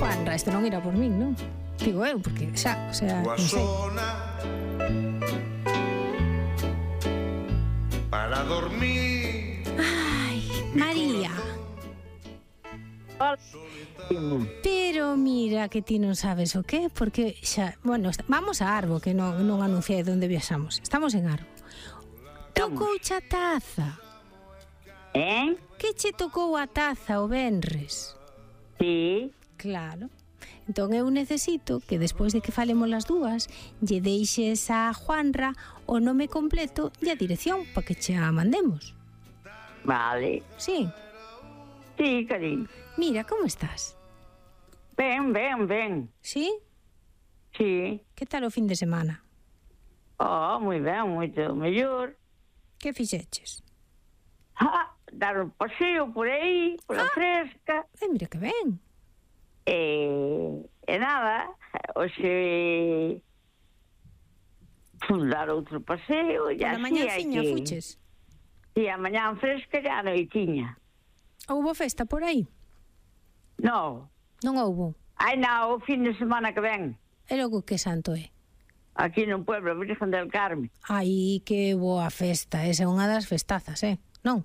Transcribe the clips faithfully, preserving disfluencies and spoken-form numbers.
Juanra, isto non irá por min, non? Digo eu, porque xa, o sea, non sei. Para dormir. Ai, María. Pero mira que ti non sabes o que, porque xa, bueno, vamos a Arbo, que non, non anunciei onde viaxamos. Estamos en Arbo. Tocou xa taza. Eh? Que che tocou a taza o venres? Sí. Claro. Entón eu necesito que despois de que falemos las dúas lle deixes a Juanra o nome completo e a dirección para que che a mandemos. Vale. Sí. Sí, cariño. Mira, como estás? Ben, ben, ben. Sí? Sí. Que tal o fin de semana? Oh, moi ben, moito mellor. Que fixeches? Ah, dar un paseo por aí, por a Ah. fresca. Ai, mira que ben. E, e nada, hoxe fun dar outro paseo e Pola así mañanciña hai que... fuches? E a mañán fresca e a noitiña. Houbo festa por aí? No. Non houbo? Ai, non, o fin de semana que ven. E logo que santo é? Aquí no pueblo, Virgen del Carmen. Ai, que boa festa. Esa é unha das festazas, eh? Non?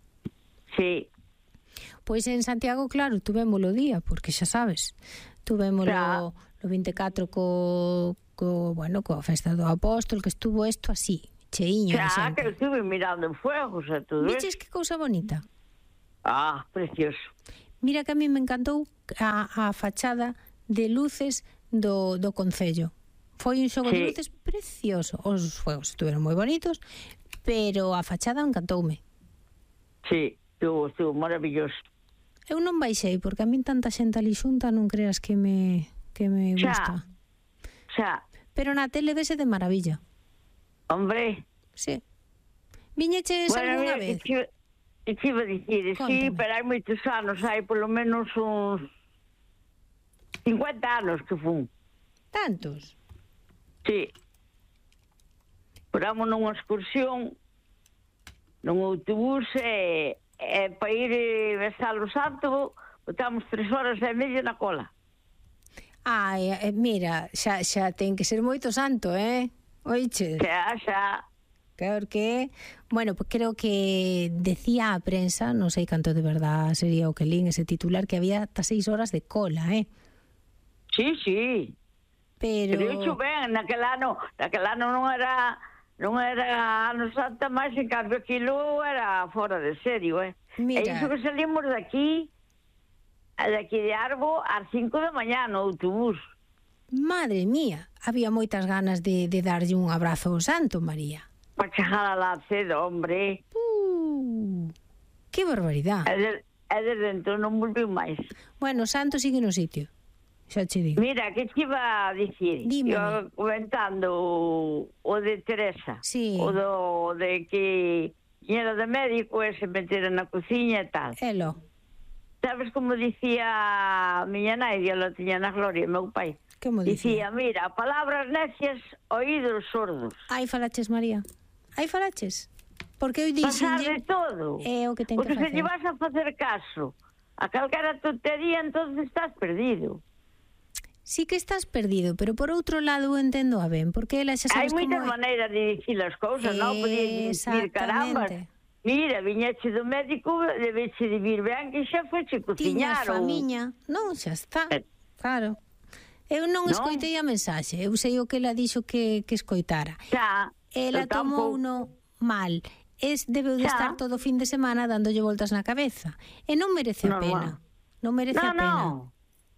Sí. Pois en Santiago, claro, tuvémolo día, porque xa sabes, tuvémolo Xa. o veinticuatro co, co, bueno, coa festa do apóstol, que estuvo isto así, cheiño de Xa, que xente. estuve mirando fuegos e todo eso. Viches que cousa bonita? Ah, precioso. Mira que a mí me encantou a, a fachada de luces do, do concello. Foi un xogo Sí. de luces precioso. Os fuegos estuveron moi bonitos, pero a fachada encantoume. Sí, estuvo, estuvo maravilloso. Eu non baixei, porque a min tanta xente ali xunta non creas que me, que me Xa. gusta. Xa, Pero na tele vese de maravilla. hombre. Sí. Viñeches Bueno, algunha mira, vez? que te, que te iba a dicir, sí, Cóntame. pero hai moitos anos, hai polo menos uns cincuenta anos que fun. Tantos? Sí. Poramos nunha excursión nun autobús e, e para ir eh, besar o santo botamos tres horas e media na cola. Ai, eh, mira, xa, xa ten que ser moito santo, eh? Oiche, Xa, xa. porque, bueno, pues creo que decía a prensa, non sei canto de verdad sería o que lín ese titular, que había hasta seis horas de cola, eh? Sí, sí. Pero... Pero iso ben, naquel ano, naquel ano non era non era ano santa, máis en cambio aquilo era fora de serio, eh? Mira. E iso que salimos daqui, de aquí de Arbo, ás cinco da mañá no autobús. Madre mía, había moitas ganas de, de darlle un abrazo ao santo, María. Para chegar a la cedo, hombre. Uh, que barbaridade. E, de, e desde entón non volviu máis. Bueno, o santo sigue no sitio, xa che digo. Mira, que te iba a dicir? Dime. Eu comentando o, o de Teresa. Sí. O do, de que era de médico e se metera na cociña e tal. Elo. Sabes como dicía a miña nai, que ela tiña na Gloria, meu pai? Como dicía? Dicía, mira, palabras necias, oídos sordos. Aí falaches, María. Aí falaches. Porque eu Pasar de dixenlle... todo. É o que ten Porque que se facer. lle vas a facer caso a calquera tontería, entonces estás perdido. Sí que estás perdido, pero por outro lado eu entendo a ben, porque ela xa Hai sabes como moitas é. maneiras de dicir as cousas, non? Podías dicir, caramba, Exactamente. mira, viñeche do médico, debeche de vir ben que xa foche Tiñas cociñar. ou- famiña. Non, xa está. Eh. Claro. Eu non Non? escoitei a mensaxe, eu sei o que ela dixo que, que escoitara. Xa, Ela eu tomou tampouco. uno mal. Es debeu de Xa. estar todo o fin de semana dándolle voltas na cabeza. E non merece a Normal. pena. Non merece No, a pena. no.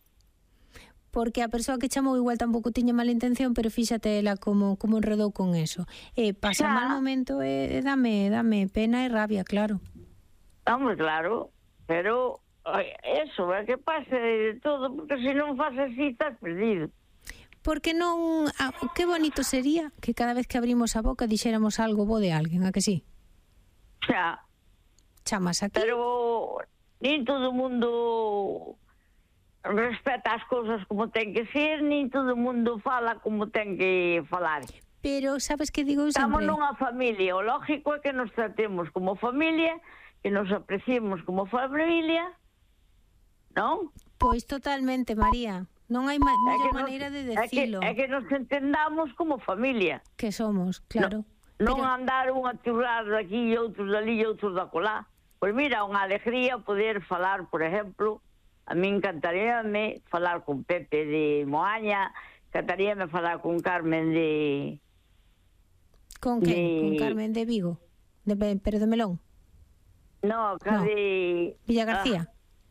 Porque a persoa que chamou igual tampouco tiña mala intención, pero fíxate ela como, como enredou con eso. E pasa Xa. mal momento e, e dame, dame pena e rabia, claro. Hombre, claro, pero ai, eso, é que pase de todo, porque se non faz así estás perdido. Porque non... Ah, que bonito sería que cada vez que abrimos a boca dixéramos algo bo de alguén, a que sí? Xa, Chamas aquí... pero nin todo o mundo respeta as cousas como ten que ser, nin todo o mundo fala como ten que falar. Pero sabes que digo eu Estamos sempre? nunha familia, o lógico é que nos tratemos como familia, que nos apreciemos como familia, non? Pois totalmente, María. Non hai ma- É mellor que nos- maneira de é que, decilo. é que nos entendamos como familia. Que somos, claro. Non Pero- andar un a turrar de aquí e outros dali e outros da colá. Pois mira, unha alegría poder falar, por exemplo, a mí encantaríame falar con Pepe de Moaña, encantaríame falar con Carmen de... Con quen? de- Con Carmen de Vigo? De, Pe- pero de Melón? No, ca No. de... Villa García? Ah,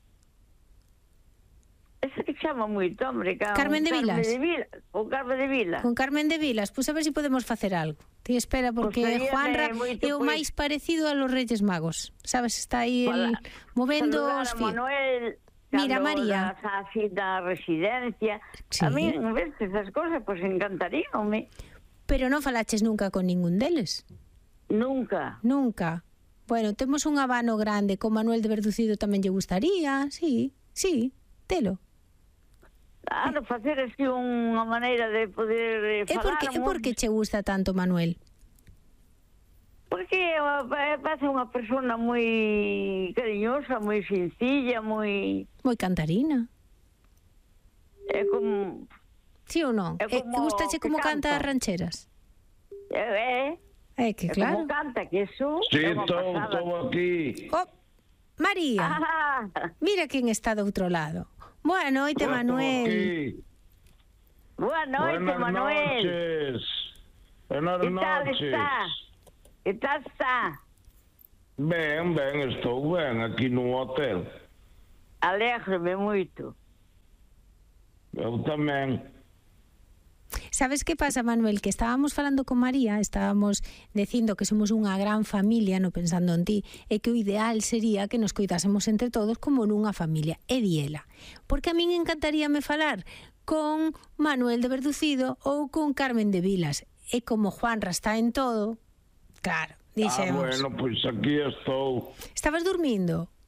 esa que chama moito, hombre. Ca... Carmen de Vilas? de Vila, con Carmen de Vila. Con Carmen de Vilas? Pois a ver se si podemos facer algo. Ti espera, porque Pois seríame Juanra moito, é o pois. máis parecido a los Reyes Magos. Sabes, está aí el, Fala- movendo saludar os a fíos. Manuel, Mira, cando María. das así da residencia. Sí. A mí, ves, esas cosas, pues encantaríame. Pero non falaches nunca con ningún deles. Nunca. Nunca. Bueno, temos un habano grande con Manuel de Verducido, tamén lle gustaría. Sí, sí, telo. Claro, facer así unha maneira de poder eh, E por falar. que, e mo- por que che gusta tanto Manuel? Porque é parece unha persona moi cariñosa, moi sencilla, moi... Moi cantarina. É como... Sí ou non? É E como gustache que como canta canta. as rancheras? É, é, É que é claro. como canta, que eso Sí, é unha estou, pasada. estou aquí. Oh, María, Ah, mira quen está do outro lado. Boa noite, Estou Manuel. aquí. boa noite, Buenas Manuel. noches. Buenas Que tal noches. está? Que tal está? Ben, ben, estou ben aquí no hotel. Alégrome moito. Eu tamén. Sabes que pasa, Manuel? Que estábamos falando con María, estábamos dicindo que somos unha gran familia, no pensando en ti, e que o ideal sería que nos cuidásemos entre todos como nunha familia. E diela. Porque a min encantaríame falar con Manuel de Verducido ou con Carmen de Vilas. E como Juanra está en todo, claro, Ah, dixemos. bueno, pois aquí estou. Estabas dormindo?